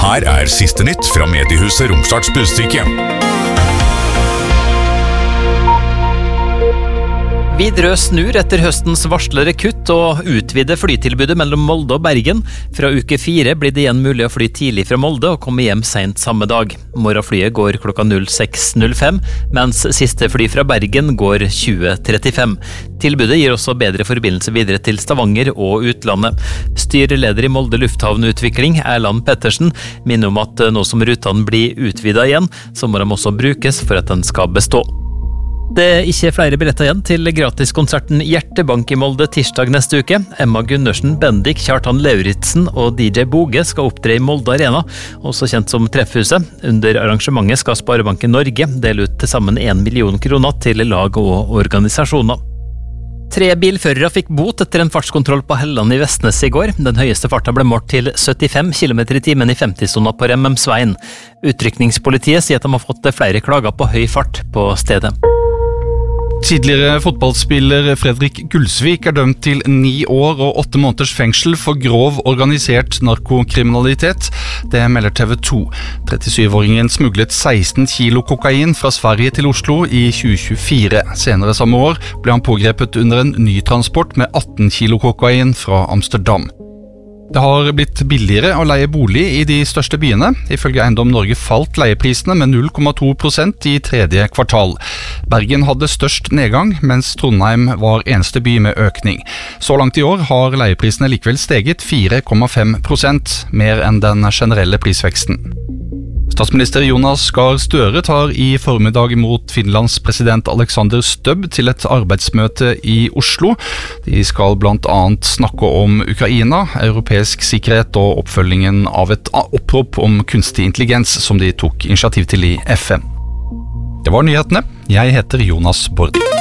Her siste nytt fra mediehuset Romsdals Budstikke. Widerøe snur etter høstens varslede kutt og utvider flytilbudet mellom Molde og Bergen. Fra uke 4 blir det igjen mulig å fly tidlig fra Molde og komme hjem sent samme dag. Morgenflyet går klokka 06.05, mens siste fly fra Bergen går 20.35. Tilbudet gir også bedre forbindelse videre til Stavanger og utlandet. Styreleder i Molde Lufthavnutvikling, Erland Pettersen, minner om at nå som rutene blir utvidet igjen, så må de også brukes for at den skal bestå. Det ikke flere billetter igjen til gratiskonserten Hjertebank i Molde tirsdag neste uke. Emma Gundersen, Bendik, Kjartan Lauritsen og DJ Boge skal opptre i Molde Arena, også kjent som Treffhuset. Under arrangementet skal Sparebanken Norge dele ut til sammen 1 million kroner til lag og organisasjoner. 3 bilførere fikk bot etter en fartskontroll på Helland i Vestnes i går. Den høyeste farta ble målt til 75 km i timen i 50-sona på Remmemsveien. Utrykningspolitiet sier at de har fått flere klager på høy fart på stedet. Tidligere fotballspiller Fredrik Gulsvik dømt til 9 år og 8 måneders fengsel for grov organisert narkokriminalitet. Det melder TV 2. 37-åringen smuglet 16 kilo kokain fra Sverige til Oslo i 2024. Senere samme år ble han pågrepet under en ny transport med 18 kilo kokain fra Amsterdam. Det har blitt billigere å leie bolig i de største byene. Ifølge Eiendom Norge falt leieprisene med 0,2% i tredje kvartal. Bergen hadde størst nedgang, mens Trondheim var eneste by med økning. Så langt i år har leieprisene likevel steget 4,5%, mer enn den generelle prisveksten. Statsminister Jonas Gahr Støre tar i formiddag imot Finlands president Alexander Stubb til et arbeidsmøte i Oslo. De skal blant annet snakke om Ukraina, europeisk sikkerhet og oppfølgingen av et opprop om kunstig intelligens som de tok initiativ til i FN. Det var nyhetene. Jeg heter Jonas Bordi.